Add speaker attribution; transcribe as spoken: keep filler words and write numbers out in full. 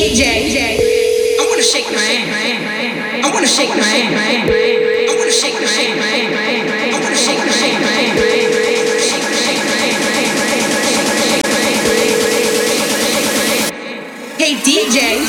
Speaker 1: D J, I wanna shake my hand. I wanna shake my hand. I wanna shake my hand. I wanna shake my hand. Hey D J,